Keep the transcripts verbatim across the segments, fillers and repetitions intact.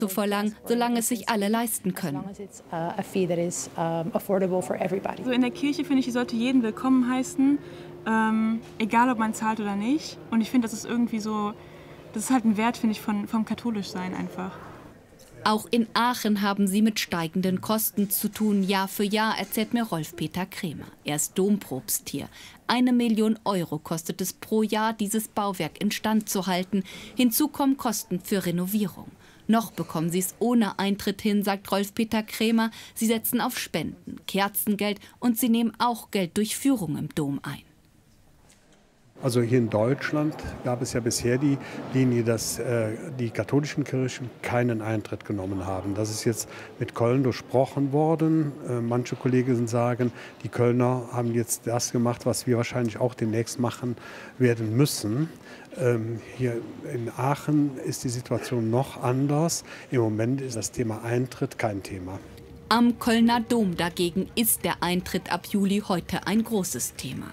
zu verlangen, solange es sich alle leisten können. Also in der Kirche finde ich, die sollte jeden willkommen heißen, ähm, egal ob man zahlt oder nicht. Und ich finde, das ist irgendwie so, das ist halt ein Wert, finde ich, von, vom Katholischsein einfach. Auch in Aachen haben sie mit steigenden Kosten zu tun, Jahr für Jahr, erzählt mir Rolf-Peter Krämer. Er ist Dompropst hier. Eine Million Euro kostet es pro Jahr, dieses Bauwerk instand zu halten. Hinzu kommen Kosten für Renovierung. Noch bekommen sie es ohne Eintritt hin, sagt Rolf-Peter Krämer. Sie setzen auf Spenden, Kerzengeld und sie nehmen auch Geld durch Führung im Dom ein. Also hier in Deutschland gab es ja bisher die Linie, dass äh, die katholischen Kirchen keinen Eintritt genommen haben. Das ist jetzt mit Köln durchbrochen worden. Äh, manche Kollegen sagen, die Kölner haben jetzt das gemacht, was wir wahrscheinlich auch demnächst machen werden müssen. Ähm, hier in Aachen ist die Situation noch anders. Im Moment ist das Thema Eintritt kein Thema. Am Kölner Dom dagegen ist der Eintritt ab Juli heute ein großes Thema.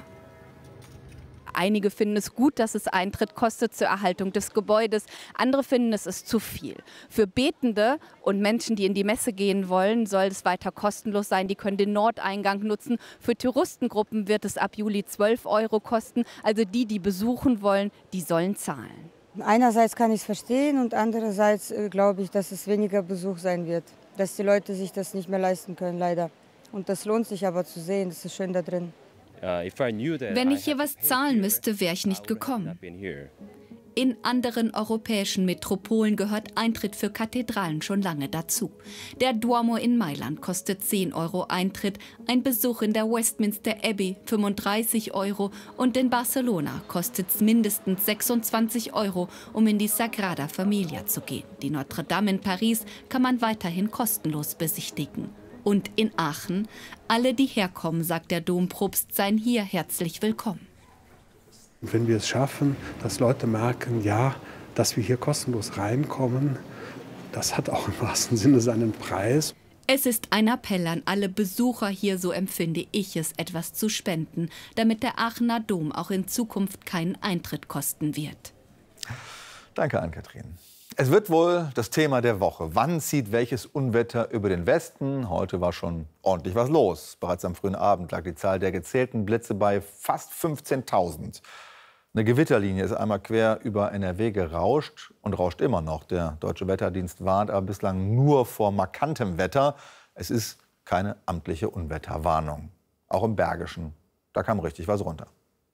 Einige finden es gut, dass es Eintritt kostet zur Erhaltung des Gebäudes. Andere finden, es ist zu viel. Für Betende und Menschen, die in die Messe gehen wollen, soll es weiter kostenlos sein. Die können den Nordeingang nutzen. Für Touristengruppen wird es ab Juli zwölf Euro kosten. Also die, die besuchen wollen, die sollen zahlen. Einerseits kann ich es verstehen und andererseits äh, glaube ich, dass es weniger Besuch sein wird. Dass die Leute sich das nicht mehr leisten können, leider. Und das lohnt sich aber zu sehen, das ist schön da drin. Wenn ich hier was zahlen müsste, wäre ich nicht gekommen. In anderen europäischen Metropolen gehört Eintritt für Kathedralen schon lange dazu. Der Duomo in Mailand kostet zehn Euro Eintritt, ein Besuch in der Westminster Abbey fünfunddreißig Euro und in Barcelona kostet es mindestens sechsundzwanzig Euro, um in die Sagrada Familia zu gehen. Die Notre Dame in Paris kann man weiterhin kostenlos besichtigen. Und in Aachen, alle, die herkommen, sagt der Dompropst, seien hier herzlich willkommen. Wenn wir es schaffen, dass Leute merken, ja, dass wir hier kostenlos reinkommen, das hat auch im wahrsten Sinne seinen Preis. Es ist ein Appell an alle Besucher hier, so empfinde ich es, etwas zu spenden, damit der Aachener Dom auch in Zukunft keinen Eintritt kosten wird. Danke, Ann-Kathrin. Es wird wohl das Thema der Woche. Wann zieht welches Unwetter über den Westen? Heute war schon ordentlich was los. Bereits am frühen Abend lag die Zahl der gezählten Blitze bei fast fünfzehntausend. Eine Gewitterlinie ist einmal quer über N R W gerauscht und rauscht immer noch. Der Deutsche Wetterdienst warnt aber bislang nur vor markantem Wetter. Es ist keine amtliche Unwetterwarnung. Auch im Bergischen, da kam richtig was runter.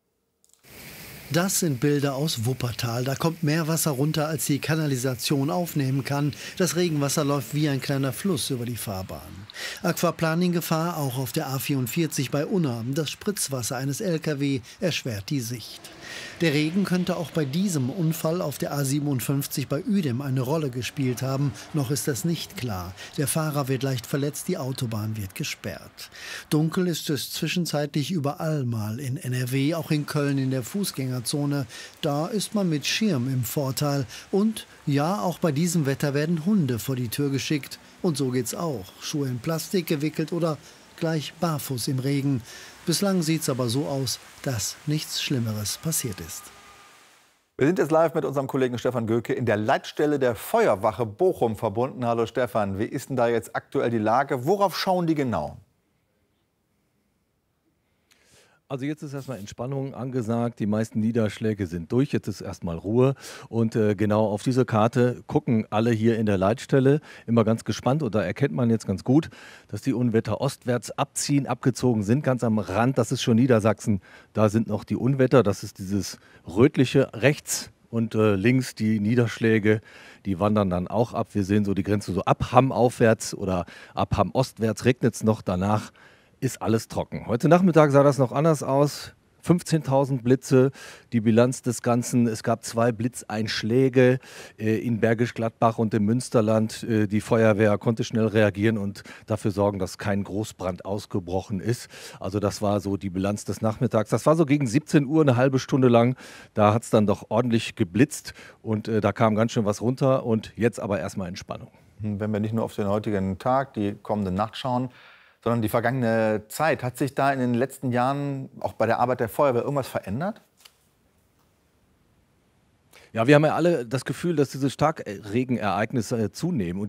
Das sind Bilder aus Wuppertal. Da kommt mehr Wasser runter, als die Kanalisation aufnehmen kann. Das Regenwasser läuft wie ein kleiner Fluss über die Fahrbahn. Aquaplaning-Gefahr auch auf der A vierundvierzig bei Unna. Das Spritzwasser eines L K W erschwert die Sicht. Der Regen könnte auch bei diesem Unfall auf der A siebenundfünfzig bei Uedem eine Rolle gespielt haben. Noch ist das nicht klar. Der Fahrer wird leicht verletzt, die Autobahn wird gesperrt. Dunkel ist es zwischenzeitlich überall mal in N R W, auch in Köln in der Fußgängerzone. Da ist man mit Schirm im Vorteil. Und ja, auch bei diesem Wetter werden Hunde vor die Tür geschickt. Und so geht's auch. Schuhe in Plastik gewickelt oder gleich barfuß im Regen. Bislang sieht es aber so aus, dass nichts Schlimmeres passiert ist. Wir sind jetzt live mit unserem Kollegen Stefan Göke in der Leitstelle der Feuerwache Bochum verbunden. Hallo Stefan, wie ist denn da jetzt aktuell die Lage? Worauf schauen die genau? Also jetzt ist erstmal Entspannung angesagt, die meisten Niederschläge sind durch, jetzt ist erstmal Ruhe und äh, genau auf diese Karte gucken alle hier in der Leitstelle immer ganz gespannt und da erkennt man jetzt ganz gut, dass die Unwetter ostwärts abziehen, abgezogen sind, ganz am Rand, das ist schon Niedersachsen, da sind noch die Unwetter, das ist dieses rötliche rechts und äh, links die Niederschläge, die wandern dann auch ab, wir sehen so die Grenze so ab Hamm aufwärts oder ab Hamm ostwärts regnet es noch, danach ist alles trocken. Heute Nachmittag sah das noch anders aus. fünfzehntausend Blitze, die Bilanz des Ganzen. Es gab zwei Blitzeinschläge äh, in Bergisch Gladbach und im Münsterland. Äh, die Feuerwehr konnte schnell reagieren und dafür sorgen, dass kein Großbrand ausgebrochen ist. Also das war so die Bilanz des Nachmittags. Das war so gegen siebzehn Uhr, eine halbe Stunde lang. Da hat es dann doch ordentlich geblitzt und äh, da kam ganz schön was runter. Und jetzt aber erstmal Entspannung. Wenn wir nicht nur auf den heutigen Tag, die kommende Nacht schauen, sondern die vergangene Zeit. Hat sich da in den letzten Jahren auch bei der Arbeit der Feuerwehr irgendwas verändert? Ja, wir haben ja alle das Gefühl, dass diese Starkregenereignisse zunehmen. Und